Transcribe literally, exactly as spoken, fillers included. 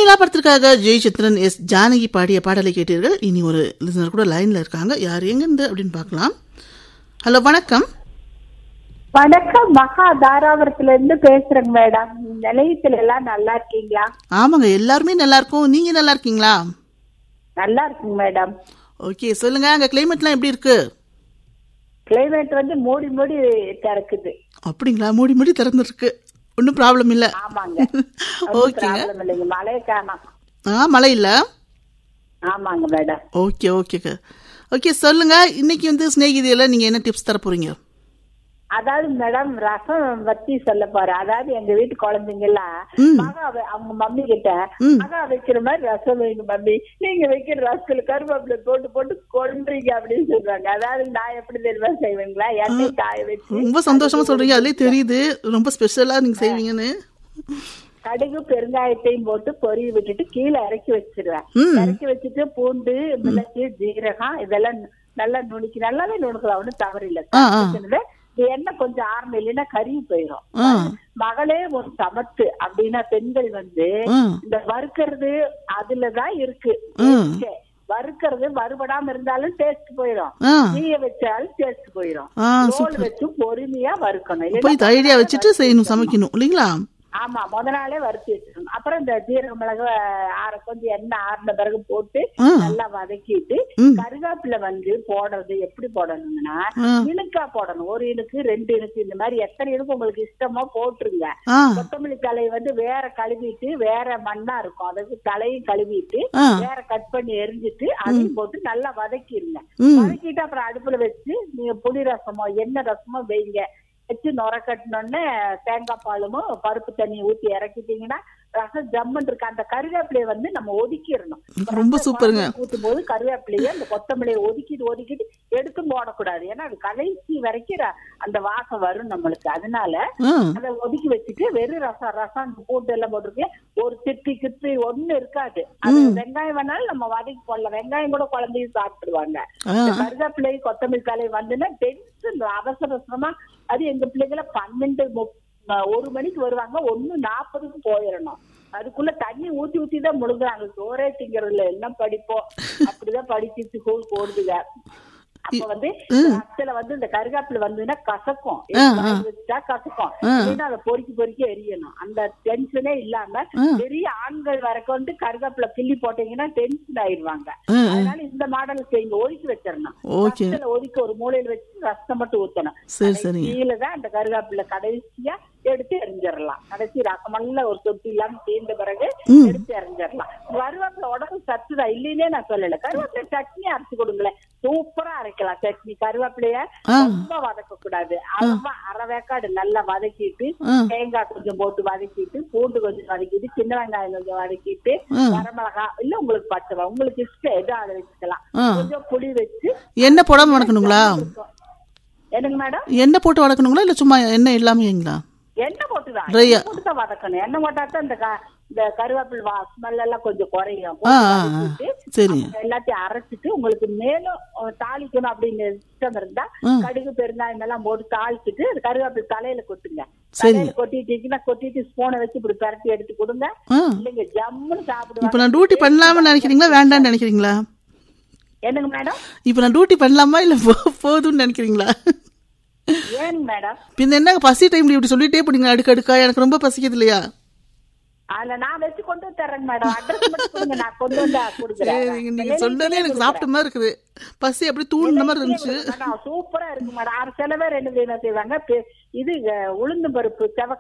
பில்லா படத்திற்காக ஜெய் சித்ரன், எஸ் ஜானகி பாடிய பாடலை கேட்டீர்கள். இனி ஒரு லிசனர் கூட லைன்ல இருக்காங்க. யார் எங்கிருந்து அப்படின்னு பார்க்கலாம். ஹலோ, வணக்கம். வணக்கம், மகா தாராபுரத்துல இருந்து பேசுறேங்க மேடம். நிலையத்துல எல்லாம் நல்லா இருக்கீங்களா? ஆமாங்க, எல்லாருமே நல்லா இருக்கும். நீங்க நல்லா இருக்கீங்களா? நல்லா இருக்குங்க மேடம். ஓகே, சொல்லுங்க. அங்க கிளைமேட்லாம் எப்படி இருக்கு? கிளைமேட் வந்து மூடி மூடி திறக்குது. அப்படிங்களா? மூடி மூடி திறந்துருக்கு, ஒன்னும் ப்ராப்ளம் இல்ல. ஆமாங்க. ஓகேங்க. இல்லைங்க, மழையை காணோம். ஆ, மழை இல்ல. ஆமாங்க மேடம். ஓகே ஓகேங்க. ஓகே, சொல்லுங்க. இன்னைக்கு வந்து ஸ்நேகிதியில நீங்க என்ன டிப்ஸ் தர போறீங்க? அதாவது மேடம், ரசம் பத்தி சொல்ல போறேன். அதாவது எங்க வீட்டு குழந்தைங்க எல்லாம் மகா அவங்க மம்மி கிட்ட மகா வைக்கிற மாதிரி ரசம் வைங்க மம்மி, நீங்க வைக்கிற ரசத்துல கருவேப்பிலை போட்டு போட்டு கொன்றீங்க அப்படின்னு சொல்றாங்க. அதாவது நான் எப்படி தெரியுமா செய்வேங்களா, எண்ணெய் காய வச்சு. ரொம்ப சந்தோஷமா சொல்றீங்க, அதுலயே தெரியுது ரொம்ப ஸ்பெஷலா நீங்க செய்வீங்கன்னு. கடுகு பெருங்காயத்தையும் போட்டு பொரிய விட்டுட்டு கீழே இறக்கி வச்சிருவேன். இறக்கி வச்சுட்டு பூண்டு, மிளகு, ஜீரகம் இதெல்லாம் நல்லா நுணுக்கி, நல்லாவே நுணுக்கலாம், ஒன்னும் தவறு இல்லை. எண்ணெய் கொஞ்சம் ஆரம்பம் இல்லைன்னா கறி போயிடும். மகளே ஒரு சமத்து அப்படின்னா பெண்கள் வந்து இந்த வறுக்கிறது அதுலதான் இருக்கு. வறுக்கிறது வறுபடாம இருந்தாலும் டேஸ்ட் போயிடும், தீய வச்சாலும் டேஸ்ட் போயிடும். தோல் வச்சு பொறுமையா வறுக்கணும். ஐடியா வச்சுட்டு செய்யணும், சமைக்கணும் இல்லைங்களா? ஆமா, முத நாளே வறுத்து வச்சிடணும். அப்புறம் இந்த ஜீரக மிளகு ஆற கொஞ்சம் எண்ணெய் ஆறின பிறகு போட்டு நல்லா வதக்கிட்டு கருவேப்பிலை வந்து போடுறது எப்படி போடணும்னா இனுக்கா போடணும். ஒரு இனுக்கு ரெண்டு இனுக்கு இந்த மாதிரி எத்தனை இனுக்கு உங்களுக்கு இஷ்டமோ போட்டுருங்க. கொத்தமல்லி தலையை வந்து வேற கழுவிட்டு, வேற மண்ணா இருக்கும் அதுக்கு தலையும் கழுவிட்டு வேற கட் பண்ணி எரிஞ்சிட்டு அதையும் போட்டு நல்லா வதக்கிடுங்க. வதக்கிட்டு அப்புறம் அடுப்புல வச்சு நீங்க புளி ரசமோ என்ன ரசமோ வைங்க. வச்சு நுர கட்டினோடனே தேங்காய் பாலும் பருப்பு தண்ணியை ஊத்தி இறக்கிட்டீங்கன்னா ரசம் ஜம்மன் இருக்கு. அந்த கருவேப்பிலையை வந்து நம்ம ஒதுக்கிடணும். ரொம்ப சூப்பருங்க. ஊத்தும் போது கருவேப்பிலையை அந்த கொத்தமல்லியை ஒதுக்கிட்டு ஒதுக்கிட்டு எடுத்தும் போடக்கூடாது. ஏன்னா அது கடைசி வரைக்கும் அந்த வாசம் வரும் நம்மளுக்கு. அதனால அதை ஒதுக்கி வச்சுட்டு வெறும் ரசம் ரசம் பூண்டு எல்லாம் போட்டிருக்கேன். ஒரு திட்டி கிட்டி ஒண்ணு இருக்காது. அது வெங்காயம் வேணாலும் நம்ம வதக்கி போடலாம். வெங்காயம் கூட குழந்தையும் சாப்பிடுவாங்க. கருவேப்பிலை கொத்தமல்லி தலை வந்துன்னா டென்ஷன் அவசர அவசரமா. அது எங்க பிள்ளைங்கள பன்னெண்டு ஒரு மணிக்கு வருவாங்க, ஒண்ணு நாற்பதுக்கு போயிடணும். அதுக்குள்ள தண்ணி ஊத்தி ஊத்தி தான் முழுங்குறாங்க. சோறே திங்கிறதுல என்ன படிப்போம், அப்படிதான் படிச்சு ஸ்கூல் போடுதுங்க. அப்ப வந்து ரசத்துல வந்து இந்த கருவேப்பிலை வந்ததுன்னா கசக்கும், வச்சுட்டா கசக்கும். ஏன்னா அதை பொறுக்கி பொறுக்கி எரியணும். அந்த டென்ஷனே இல்லாம பெரிய ஆண்கள் வரைக்கும் வந்து கருவேப்பிலை கிள்ளி போட்டீங்கன்னா டென்ஷன் ஆயிடுவாங்க. அதனால இந்த மாடல் செய்யுங்க. ஒதுக்கி வச்சிடணும். ரசத்துல ஒதுக்கி ஒரு மூலையில வச்சு ரசம் மட்டும் ஊத்தணும். கீழே தான் அந்த கருவேப்பிலை கடைசியா எடுத்து எரிஞ்சிடலாம். கடைசி ரசமல்ல ஒரு சொட்டு இல்லாம தீர்ந்த பிறகு எடுத்து எரிஞ்சிடலாம். கருவேப்பிலை உடம்பு சத்துதான் இல்லைன்னே நான் சொல்லல. கருவேப்பிலை சட்னி அரைச்சு கொடுங்களேன், சூப்பரா அரைக்கலாம் சட்னி. கருவேப்பிலைய ரொம்ப வதக்க கூடாது, அளவா அரை வேக்காடு நல்லா வதக்கிட்டு தேங்காய் கொஞ்சம் போட்டு வதக்கிட்டு பூண்டு கொஞ்சம் வதக்கிட்டு சின்ன வெங்காயம் கொஞ்சம் வதக்கிட்டு வரமிளகா இல்ல உங்களுக்கு பச்சை உங்களுக்கு இஷ்டம் எதோ அதை வச்சுக்கலாம். கொஞ்சம் புளி வச்சு எண்ணெய் போடாம வதக்கணுங்களா? என்னங்க மேடம்? எண்ணெய் போட்டு வதக்கணுங்களா இல்ல சும்மா எண்ணெய் இல்லாம? எண்ணெய் போட்டுதான் போட்டுதான் வதக்கணும். எண்ணெய் போட்டாதான் இந்த இந்த கருவேப்பிலை ஸ்மெல் எல்லாம் கொஞ்சம் குறையும். எல்லாத்தையும் அரைச்சிட்டு உங்களுக்கு மேலும் தாளிக்கணும் அப்படின்னு இஷ்டம் இருந்தா கடுகு பெருங்காயம் எல்லாம் போட்டு தாளிச்சுட்டு கருவேப்பிலை தலையில கொட்டுங்க. தலையில கொட்டிட்டீங்கன்னா கொட்டிட்டு ஸ்பூனை வச்சு இப்படி பரட்டி எடுத்து கொடுங்க. இல்லைங்க ஜம்முன்னு சாப்பிடுவாங்க. இப்ப நான் டியூட்டி பண்ணலாம்னு நினைக்கிறீங்களா வேண்டாம்னு நினைக்கிறீங்களா? என்னங்க மேடம்? இப்ப நான் டியூட்டி பண்ணலாமா இல்ல போதும்னு நினைக்கிறீங்களா? ஏன் மேடம்? பின்ன என்ன பசி டைம்ல இப்படி சொல்லிட்டே போனீங்க அடுக்கு அடுக்கா? எனக்கு ரொம்ப பசிக்குது இல்லையா? அதுல நான் வச்சு கொண்டு தரேன் மேடம். அட்ரஸ் மட்டும் கொடுங்க, நான் கொண்டு வந்து கொடுக்குறேன். நீங்க சொன்னதே எனக்கு சாப்பிட்ட மாதிரி இருக்குது. பசி அப்படி தூண்டுன மாதிரி இருந்துச்சு. சூப்பரா இருக்கு மேடம். சில பேர் என்ன செய்வாங்க, இது உளுந்து பருப்பு செவ